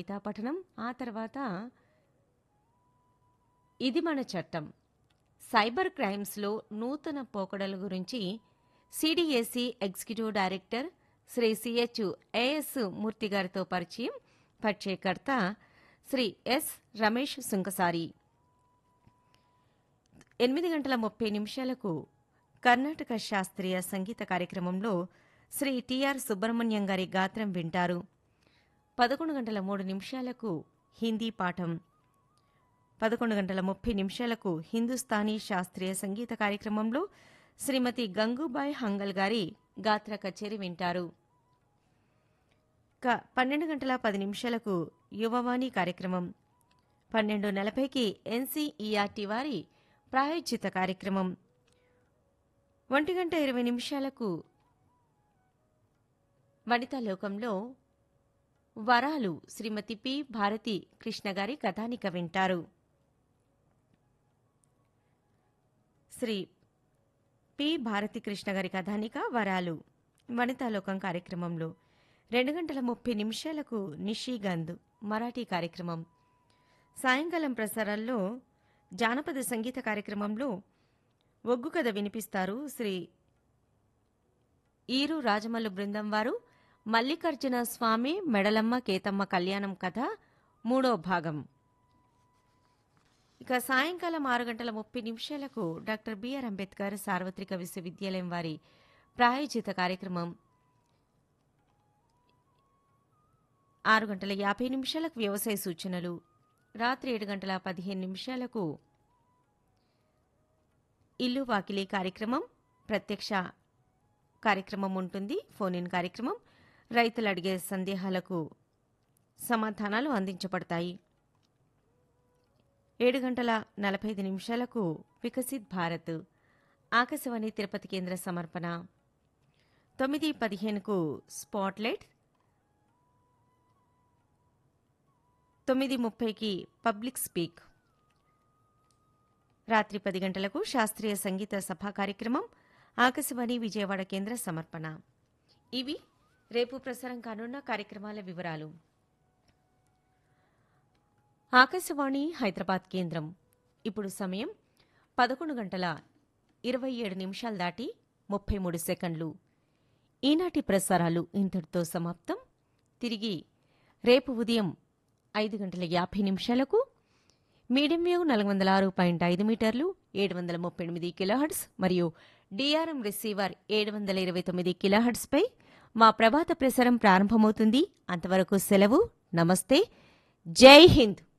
కవితా పఠనం. ఆ తర్వాత ఇది మన చట్టం, సైబర్ క్రైమ్స్లో నూతన పోకడల గురించి CDAC executive director Shri CH as మూర్తి గారితో పరిచయం. పరిచయకర్త శ్రీ ఎస్ రమేష్ సుంకసారి. 8:30 కర్ణాటక శాస్త్రీయ సంగీత కార్యక్రమంలో శ్రీ టిఆర్ సుబ్రహ్మణ్యం గారి గాత్రం వింటారు. 11:03 హిందీ పాఠం. 11:30 హిందుస్థానీ శాస్త్రీయ సంగీత కార్యక్రమంలో శ్రీమతి గంగూబాయ్ హంగల్ గారి గాత్ర కచేరి వింటారు. 12:10 యువవాణి కార్యక్రమం. 12:40 ఎన్సీఈఆర్టీ వారి ప్రాయోజిత కార్యక్రమం. 1:20 వనితా లోకంలో వరాలు శ్రీమతి పి భారతి కృష్ణ గారి కథానిక వింటారు. శ్రీ పి భారతి కృష్ణ గారి కథానిక వరాలు వనితాలోకం కార్యక్రమంలో. 2:30 నిషిగంధ్ మరాఠీ కార్యక్రమం. సాయంకాలం ప్రసారాల్లో జానపద సంగీత కార్యక్రమంలో ఒగ్గు కథ వినిపిస్తారు శ్రీ ఈరు రాజమల్లు బృందం వారు. మల్లికార్జున స్వామి మెడలమ్మ కేతమ్మ కళ్యాణం కథ 3వ భాగం. ఇక సాయంకాలం 6:30 డాక్టర్ బిఆర్ అంబేద్కర్ సార్వత్రిక విశ్వవిద్యాలయం వారి ప్రాయోజిత కార్యక్రమం. 6:50 వ్యవసాయ సూచనలు. రాత్రి 7:15 ఇల్లు వాకిలి కార్యక్రమం ప్రత్యక్ష కార్యక్రమం ఉంటుంది. ఫోన్ ఇన్ కార్యక్రమం. రైతులు అడిగే సందేహాలకు సమాధానాలు అందించబడతాయి. 7:45 వికసిత్ భారత్ ఆకాశవాణి తిరుపతి కేంద్ర సమర్పణ. 9:15 స్పాట్లైట్. 9:30 public speak. రాత్రి 10 గంటలకు శాస్త్రీయ సంగీత సభా కార్యక్రమం ఆకాశవాణి విజయవాడ కేంద్ర సమర్పణ. ఇవి రేపు ప్రసారం కానున్న కార్యక్రమాల వివరాలు. ఆకాశవాణి హైదరాబాద్ కేంద్రం. ఇప్పుడు సమయం 11:27 దాటి 33 సెకండ్లు. ఈనాటి ప్రసారాలు ఇంతటితో సమాప్తం. తిరిగి రేపు ఉదయం 5:50 మీడియం వేవ్ 406.5 మీటర్లు 738 కిలోహెర్ట్జ్ మరియు డిఆర్ఎం రిసీవర్ 729 కిలోహెర్ట్జ్ పై మా ప్రభాత ప్రసారం ప్రారంభమవుతుంది. అంతవరకు సెలవు. నమస్తే. జై హింద్.